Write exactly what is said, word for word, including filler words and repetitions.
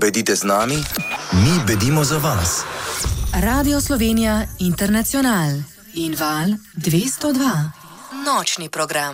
Bedite z nami, mi bedimo za vas. Radio Slovenija Internacional in Val dvesto dva. Nočni program.